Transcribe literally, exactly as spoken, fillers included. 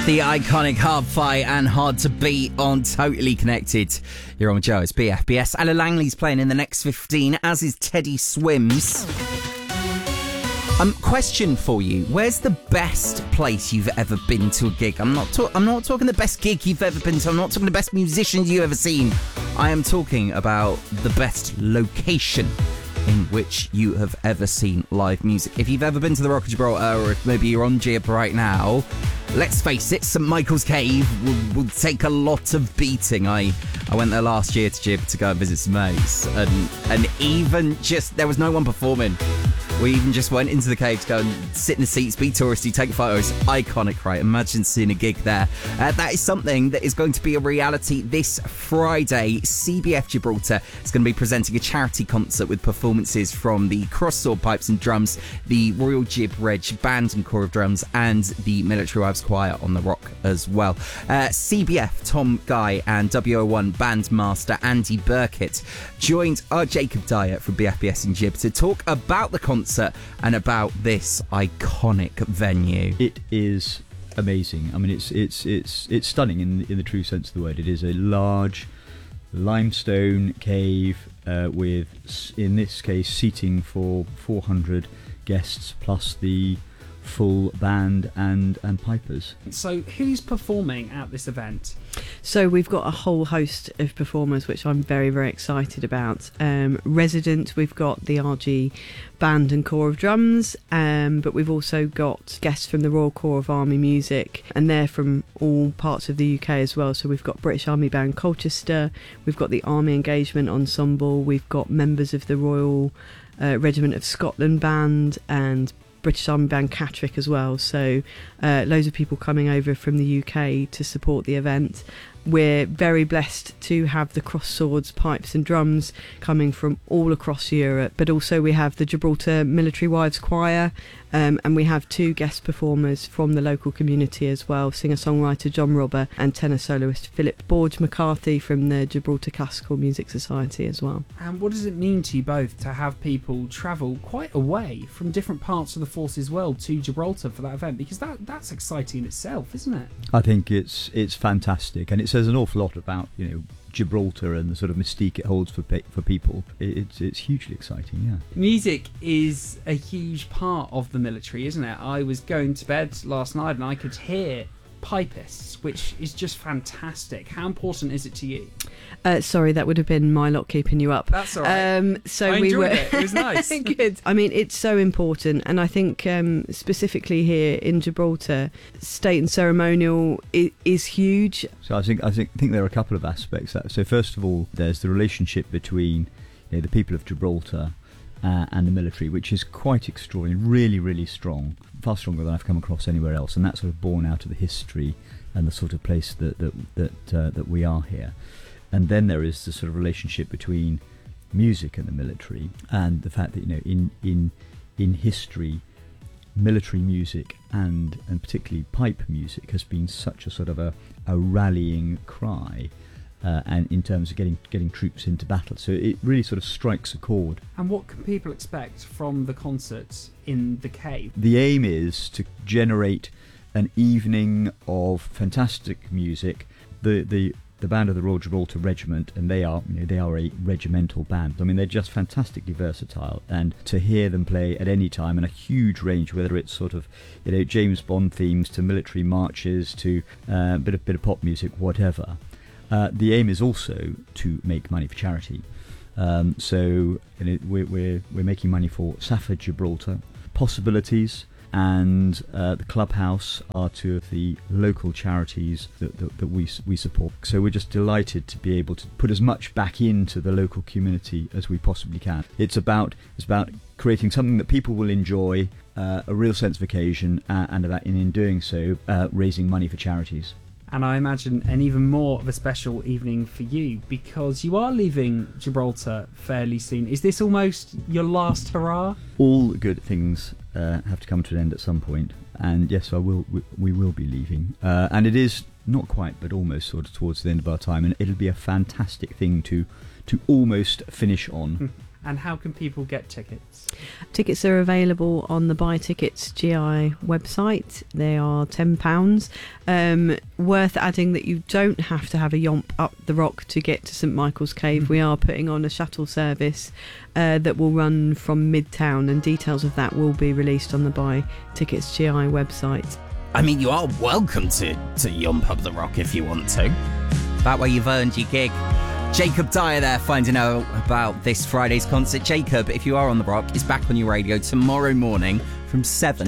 The iconic Hard Fight and Hard to Beat on Totally Connected. You're on with Joe, it's B F B S. Ella Langley's playing in the next fifteen, as is Teddy Swims. Um, question for you. Where's the best place you've ever been to a gig? I'm not, ta- I'm not talking the best gig you've ever been to. I'm not talking the best musicians you've ever seen. I am talking about the best location in which you have ever seen live music. If you've ever been to the Rock of Gibraltar, or if maybe you're on Jib right now, let's face it, St Michael's Cave will, will take a lot of beating. I, I went there last year to Jib to go and visit some mates, and, and even just, there was no one performing. We even just went into the cave to go and sit in the seats, be touristy, take photos. Iconic, right? Imagine seeing a gig there. Uh, that is something that is going to be a reality this Friday. C B F Gibraltar is going to be presenting a charity concert with performances from the Cross Sword Pipes and Drums, the Royal Jib Reg Band and Corps of Drums, and the Military Wives Choir on the Rock as well. Uh, C B F, Tom Guy, and W O one bandmaster Andy Burkett joined our Jacob Dyer from B F B S and Jib to talk about the concert and about this iconic venue. It is amazing. I mean, it's it's it's it's stunning in in the true sense of the word. It is a large limestone cave uh, with, in this case, seating for four hundred guests plus the full band and and pipers. So who's performing at this event? So we've got a whole host of performers, which I'm very, very excited about. Um, resident, we've got the R G Band and Corps of Drums, um, but we've also got guests from the Royal Corps of Army Music, and they're from all parts of the U K as well. So we've got British Army Band Colchester, we've got the Army Engagement Ensemble, we've got members of the Royal uh, Regiment of Scotland Band, and British Army Band Catterick as well. So uh, loads of people coming over from the U K to support the event. We're very blessed to have the Cross Swords, Pipes and Drums coming from all across Europe, but also we have the Gibraltar Military Wives Choir, um, and we have two guest performers from the local community as well, singer-songwriter John Robber and tenor soloist Philip Borge McCarthy from the Gibraltar Classical Music Society as well. And what does it mean to you both to have people travel quite away from different parts of the forces world to Gibraltar for that event? Because that that's exciting in itself, isn't it? I think it's it's fantastic, and it says an awful lot about, you know, Gibraltar and the sort of mystique it holds for pe- for people. It, it's it's hugely exciting, yeah. Music is a huge part of the military, isn't it? I was going to bed last night and I could hear pipists, which is just fantastic. How important is it to you? Uh, sorry, that would have been my lot keeping you up. That's all right. Um, so I we enjoyed were. it. It was nice. Good. I mean, it's so important, and I think um, specifically here in Gibraltar, state and ceremonial is, is huge. So I think I think think there are a couple of aspects. That, so first of all, there's the relationship between, you know, the people of Gibraltar uh, and the military, which is quite extraordinary, really, really strong, far stronger than I've come across anywhere else, and that's sort of born out of the history and the sort of place that that that, uh, that we are here. And then there is the sort of relationship between music and the military, and the fact that, you know, in in in history, military music and and particularly pipe music has been such a sort of a, a rallying cry, uh, and in terms of getting getting troops into battle. So it really sort of strikes a chord. And what can people expect from the concerts in the cave? The aim is to generate an evening of fantastic music. The the the band of the Royal Gibraltar Regiment, and they are, you know, they are a regimental band. I mean, they're just fantastically versatile, and to hear them play at any time in a huge range, whether it's sort of, you know, James Bond themes to military marches to uh, a bit of bit of pop music, whatever. Uh, the aim is also to make money for charity. Um, so, you know, we're we're we're making money for Safford Gibraltar, Possibilities, and uh, the Clubhouse are two of the local charities that, that, that we we support. So we're just delighted to be able to put as much back into the local community as we possibly can. It's about it's about creating something that people will enjoy, uh, a real sense of occasion, uh, and about, in, in doing so, uh, raising money for charities. And I imagine an even more of a special evening for you, because you are leaving Gibraltar fairly soon. Is this almost your last hurrah? All good things uh, have to come to an end at some point, and yes, I will. We, we will be leaving, uh, and it is not quite, but almost sort of towards the end of our time, and it'll be a fantastic thing to to almost finish on. And how can people get tickets? Tickets are available on the Buy Tickets G I website. They are ten pounds. Um, worth adding that you don't have to have a yomp up the rock to get to St Michael's Cave. Mm-hmm. We are putting on a shuttle service uh, that will run from Midtown, and details of that will be released on the Buy Tickets G I website. I mean, you are welcome to, to yomp up the rock if you want to. That way you've earned your gig. Jacob Dyer there, finding out about this Friday's concert. Jacob, if you are on the rock, is back on your radio tomorrow morning from seven.